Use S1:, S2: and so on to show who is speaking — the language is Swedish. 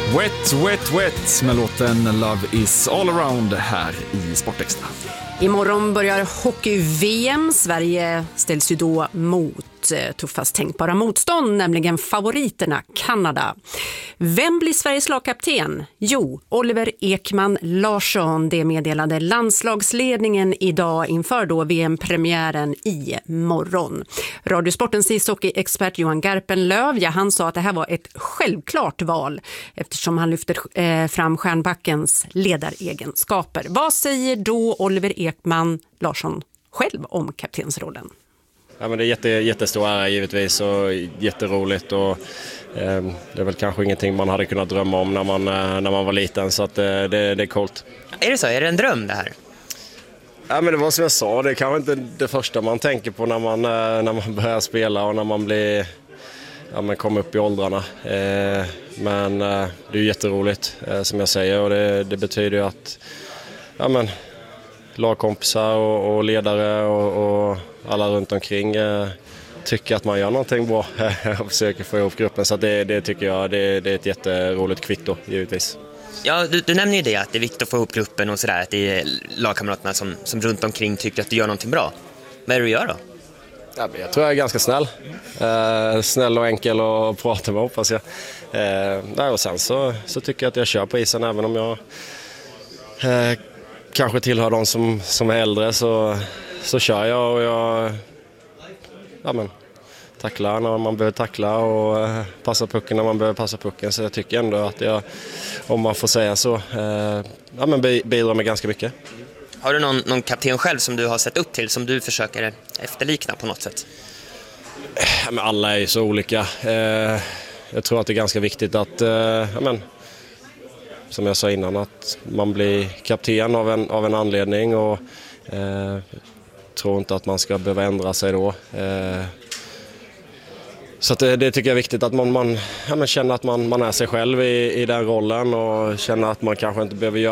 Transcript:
S1: Wet, wet, wet med låten Love is all around här i Sportextra.
S2: Imorgon börjar hockey-VM. Sverige ställs ju då mot tuffast tänkbara motstånd, nämligen favoriterna Kanada. Vem blir Sveriges lagkapten? Jo, Oliver Ekman Larsson. Det meddelade landslagsledningen idag inför då VM-premiären i morgon. Radiosportens ishockey-expert Johan Garpenlöv, han sa att det här var ett självklart val eftersom han lyfter fram Stjärnbackens ledaregenskaper. Vad säger då Oliver Ekman Larsson själv om kaptensrollen?
S3: Ja, men det är jättestor ära givetvis och jätteroligt och det är väl kanske ingenting man hade kunnat drömma om när man var liten, så att det är coolt.
S4: Är det så? Är det en dröm det här?
S3: Ja, men det var som jag sa, det är kanske inte det första man tänker på när man börjar spela och när man kommer upp i åldrarna. Men det är jätteroligt som jag säger, och det betyder ju att lagkompisar och ledare och alla runt omkring tycker att man gör någonting bra och försöker få ihop gruppen. Så det tycker jag det är ett jätteroligt kvitto givetvis.
S4: Ja, du nämner ju det, att det är viktigt att få ihop gruppen och sådär, att det är lagkamraterna som runt omkring tycker att du gör någonting bra. Vad är det du gör då?
S3: Ja, jag tror jag är ganska snäll. Snäll och enkel att prata med, hoppas jag. Och sen så tycker jag att jag kör på isen, även om jag kanske tillhör de som är äldre, så kör jag och jag tacklar när man behöver tackla och passar pucken när man behöver passa pucken. Så jag tycker ändå att jag, om man får säga så, bidrar med ganska mycket.
S4: Har du någon kapten själv som du har sett upp till, som du försöker efterlikna på något sätt?
S3: Men alla är ju så olika. Jag tror att det är ganska viktigt att som jag sa innan, att man blir kapten av en anledning, och tror inte att man ska behöva ändra sig då. Så att det tycker jag är viktigt, att man känner att man är sig själv i den rollen, och känner att man kanske inte behöver göra